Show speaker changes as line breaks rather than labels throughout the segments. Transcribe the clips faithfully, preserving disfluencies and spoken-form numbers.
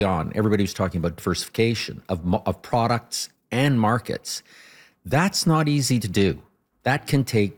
on, everybody was talking about diversification of, mo- of products and markets. That's not easy to do. That can take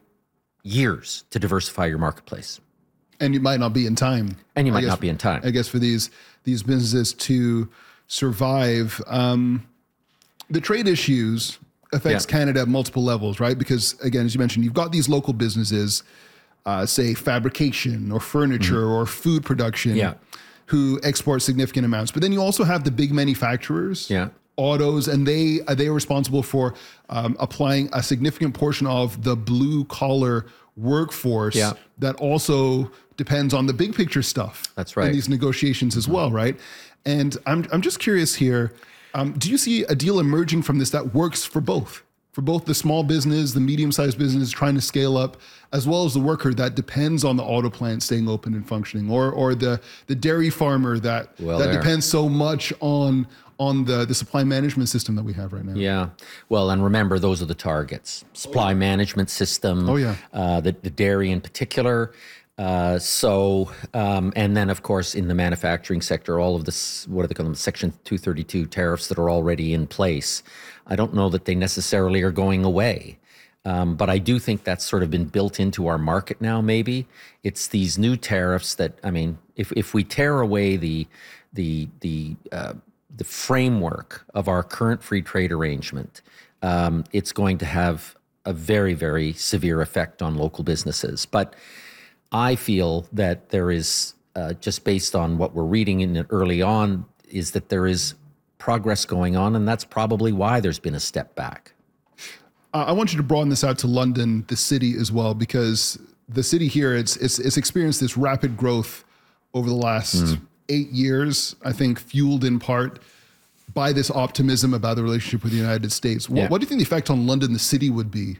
years to diversify your marketplace.
And you might not be in time.
And you
I
might
guess,
not be in time.
I guess for these these businesses to survive. Um, the trade issues affects
Yeah.
Canada at multiple levels, right? Because again, as you mentioned, you've got these local businesses, uh, say fabrication or furniture mm-hmm. or food production,
yeah.
who export significant amounts. But then you also have the big manufacturers,
yeah.
autos, and they uh, they are responsible for um, applying a significant portion of the blue collar workforce
yeah.
that also depends on the big picture stuff.
That's right.
In these negotiations as well, right? And I'm I'm just curious here. Um, do you see a deal emerging from this that works for both? For both the small business, the medium-sized business trying to scale up, as well as the worker that depends on the auto plant staying open and functioning, or or the the dairy farmer that
well,
that
there.
depends so much on on the, the supply management system that we have right now.
Yeah. Well, and remember, those are the targets. Supply oh, yeah. management system.
Oh, yeah.
Uh, the, the dairy in particular. Uh, so, um, and then, of course, in the manufacturing sector, all of this, what do they call them, Section two thirty-two tariffs that are already in place. I don't know that they necessarily are going away. Um, but I do think that's sort of been built into our market now, maybe. It's these new tariffs that, I mean, if, if we tear away the, the, the, uh, the framework of our current free trade arrangement, um, it's going to have a very, very severe effect on local businesses. But I feel that there is, uh, just based on what we're reading in it early on, is that there is progress going on, and that's probably why there's been a step back.
Uh, I want you to broaden this out to London, the city as well, because the city here, it's it's, it's experienced this rapid growth over the last mm. eight years, I think fueled in part by this optimism about the relationship with the United States. What,
yeah.
what do you think the effect on London, the city, would be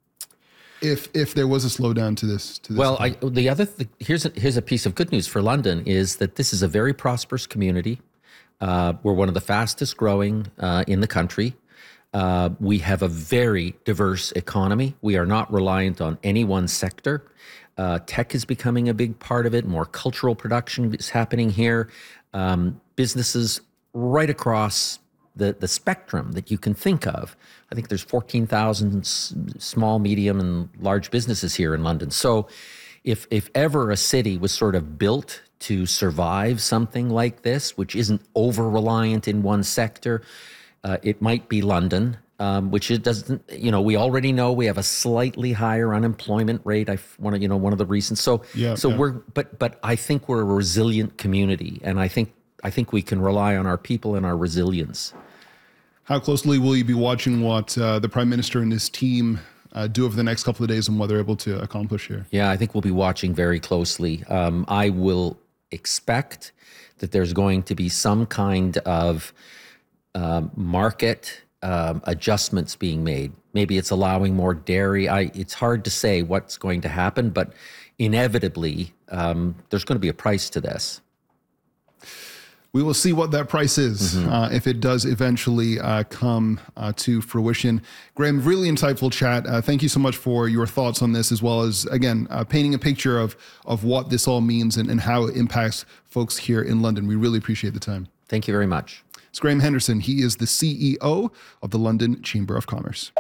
if if there was a slowdown to this? To this
well, I, the other th- here's a, here's a piece of good news for London is that this is a very prosperous community. Uh, we're one of the fastest growing uh, in the country. Uh, we have a very diverse economy. We are not reliant on any one sector. Uh, tech is becoming a big part of it. More cultural production is happening here. Um, businesses right across the, the spectrum that you can think of. I think there's fourteen thousand s- small, medium, and large businesses here in London. So if if ever a city was sort of built to survive something like this, which isn't over-reliant in one sector, uh, it might be London, um, which it doesn't, you know, we already know we have a slightly higher unemployment rate. I want to, you know, one of the reasons. So,
yeah,
so
yeah.
we're, but, but I think we're a resilient community, and I think, I think we can rely on our people and our resilience.
How closely will you be watching what uh, the Prime Minister and his team uh, do over the next couple of days and what they're able to accomplish here?
Yeah, I think we'll be watching very closely. Um, I will expect that there's going to be some kind of um, market um, adjustments being made. Maybe it's allowing more dairy. I, it's hard to say what's going to happen, but inevitably um, there's going to be a price to this.
We will see what that price is, mm-hmm. uh, if it does eventually uh, come uh, to fruition. Graham, really insightful chat. Uh, thank you so much for your thoughts on this, as well as, again, uh, painting a picture of of what this all means and, and how it impacts folks here in London. We really appreciate the time.
Thank you very much.
It's Graham Henderson. He is the C E O of the London Chamber of Commerce.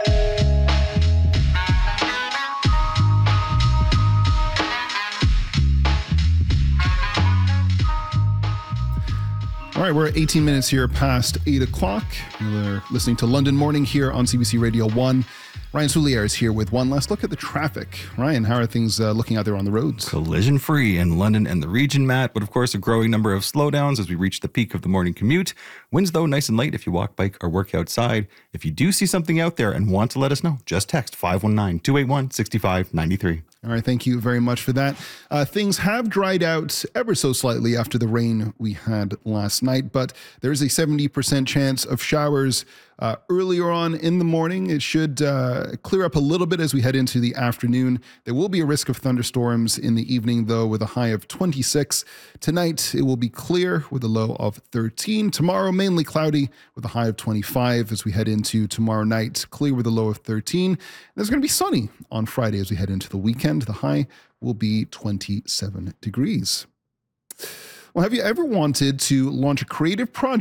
All right, we're at eighteen minutes here past eight o'clock. We're listening to London Morning here on C B C Radio one. Ryan Soulier is here with one last look at the traffic. Ryan, how are things uh, looking out there on the roads?
Collision free in London and the region, Matt, but of course a growing number of slowdowns as we reach the peak of the morning commute. Winds, though, nice and light if you walk, bike, or work outside. If you do see something out there and want to let us know, just text five one nine, two eight one, six five nine three.
All right, thank you very much for that. Uh, things have dried out ever so slightly after the rain we had last night, but there is a seventy percent chance of showers uh, earlier on in the morning. It should uh, clear up a little bit as we head into the afternoon. There will be a risk of thunderstorms in the evening, though, with a high of twenty-six. Tonight, it will be clear with a low of thirteen. Tomorrow, mainly cloudy with a high of twenty-five as we head into tomorrow night, clear with a low of thirteen. And it's going to be sunny on Friday as we head into the weekend. The high will be twenty-seven degrees. Well, have you ever wanted to launch a creative project